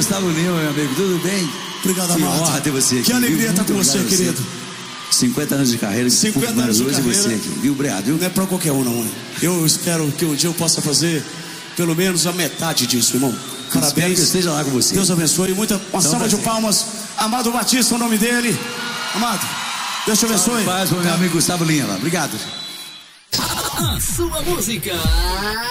Gustavo Lima, meu amigo, tudo bem? Obrigado, Amado. Que honra ter você aqui. Que alegria estar com você, querido. 50 anos de carreira, 50 anos de carreira. Você aqui, viu, obrigado, viu? Não é pra qualquer um, não. Eu espero que um dia eu possa fazer pelo menos a metade disso, irmão. Parabéns. Espero que eu esteja lá com você. Deus abençoe. Uma salva de palmas. Amado Batista, o nome dele. Amado, Deus te abençoe. Paz para o meu amigo Gustavo Lima. Obrigado. A sua música.